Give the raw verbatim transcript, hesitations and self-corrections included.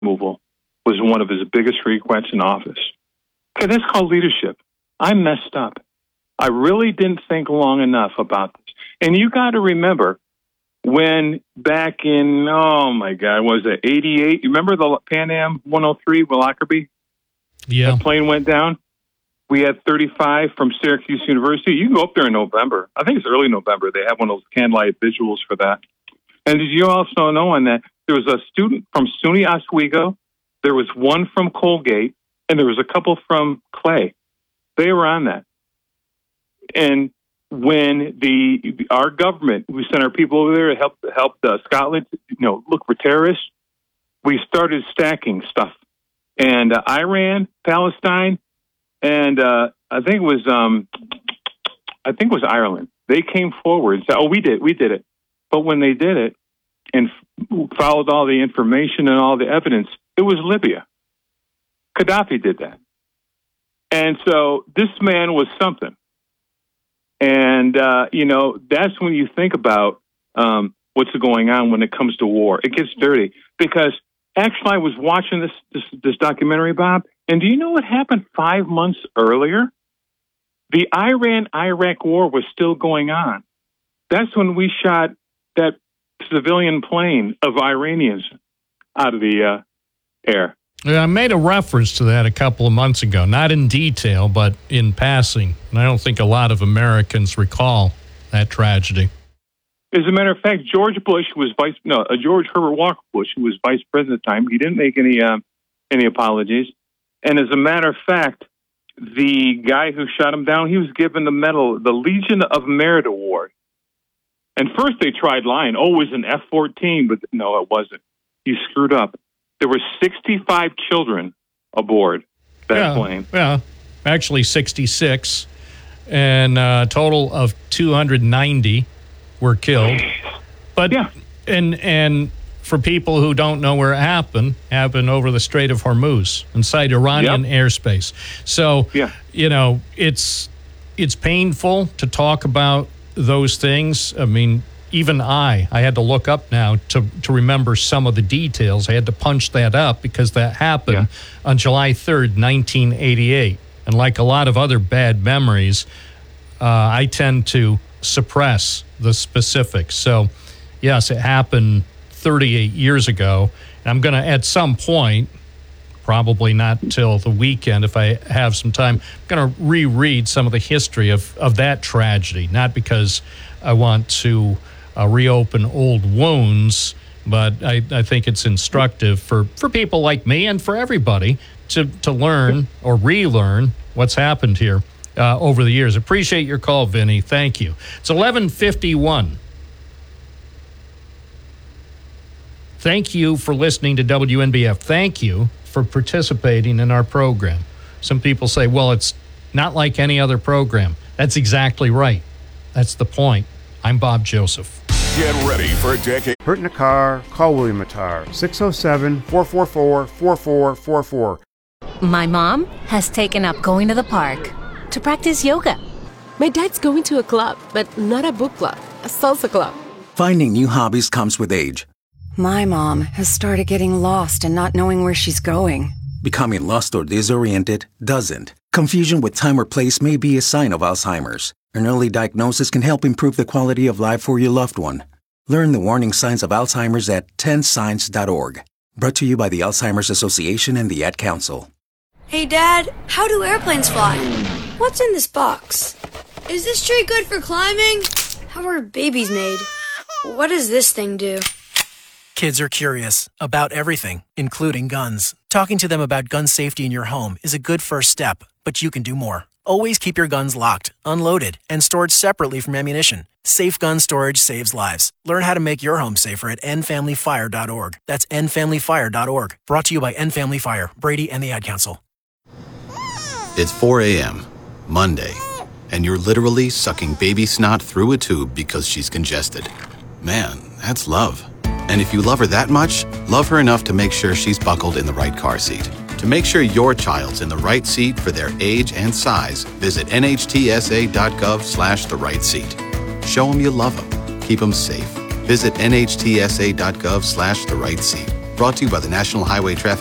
removal was one of his biggest regrets in office. Okay, that's called leadership. I messed up. I really didn't think long enough about this. And you got to remember when back in, oh my God, was it eighty-eight? You remember the Pan Am one oh three with Lockerbie? Yeah. The plane went down. We had thirty-five from Syracuse University. You can go up there in November. I think it's early November. They have one of those candlelight visuals for that. And did you also know on that there was a student from SUNY Oswego, there was one from Colgate, and there was a couple from Clay. They were on that. And when the our government, we sent our people over there to help help uh, Scotland, you know, look for terrorists, we started stacking stuff. And uh, Iran, Palestine, and uh, I think it was um, I think it was Ireland. They came forward and said, "Oh, we did, we did it." But when they did it and f- followed all the information and all the evidence, it was Libya. Gaddafi did that. And so this man was something. And, uh, you know, that's when you think about um, what's going on when it comes to war. It gets dirty. Because actually I was watching this, this, this documentary, Bob, and do you know what happened five months earlier? The Iran-Iraq war was still going on. That's when we shot that civilian plane of Iranians out of the uh, air. Yeah, I made a reference to that a couple of months ago, not in detail, but in passing. And I don't think a lot of Americans recall that tragedy. As a matter of fact, George Bush was vice, no, uh, George Herbert Walker Bush, who was vice president at the time, he didn't make any uh, any apologies. And as a matter of fact, the guy who shot him down, he was given the medal, the Legion of Merit Award. And first they tried lying. Oh, it was an F fourteen, but no, it wasn't. You screwed up. There were sixty-five children aboard that yeah, plane. Yeah, actually sixty-six, and a total of two hundred ninety were killed. But yeah. and and for people who don't know where it happened, happened over the Strait of Hormuz, inside Iranian yep. airspace. So, yeah. you know, it's it's painful to talk about those things. I mean, even I, I had to look up now to, to remember some of the details. I had to punch that up because that happened yeah. on July third, nineteen eighty-eight. And like a lot of other bad memories, uh, I tend to suppress the specifics. So, yes, it happened thirty-eight years ago. And I'm going to, at some point, probably not till the weekend if I have some time, I'm going to reread some of the history of, of that tragedy, not because I want to Uh, reopen old wounds, but I, I think it's instructive for, for people like me and for everybody to, to learn or relearn what's happened here uh, over the years. Appreciate your call, Vinny. Thank you. It's eleven fifty-one. Thank you for listening to W N B F. Thank you for participating in our program. Some people say, well, it's not like any other program. That's exactly right. That's the point. I'm Bob Joseph. Get ready for a decade. Hurt in a car? Call William Attar. six oh seven, four four four, four four four four. My mom has taken up going to the park to practice yoga. My dad's going to a club, but not a book club, a salsa club. Finding new hobbies comes with age. My mom has started getting lost and not knowing where she's going. Becoming lost or disoriented doesn't. Confusion with time or place may be a sign of Alzheimer's. An early diagnosis can help improve the quality of life for your loved one. Learn the warning signs of Alzheimer's at ten signs dot org. Brought to you by the Alzheimer's Association and the Ad Council. Hey, Dad, how do airplanes fly? What's in this box? Is this tree good for climbing? How are babies made? What does this thing do? Kids are curious about everything, including guns. Talking to them about gun safety in your home is a good first step, but you can do more. Always keep your guns locked, unloaded, and stored separately from ammunition. Safe gun storage saves lives. Learn how to make your home safer at end family fire dot org. That's end family fire dot org. Brought to you by End Family Fire, Brady, and the Ad Council. It's four a.m., Monday, and you're literally sucking baby snot through a tube because she's congested. Man, that's love. And if you love her that much, love her enough to make sure she's buckled in the right car seat. To make sure your child's in the right seat for their age and size, visit nhtsa.gov slash the right seat. Show them you love them. Keep them safe. Visit nhtsa.gov slash the right seat. brought to you by the National Highway Traffic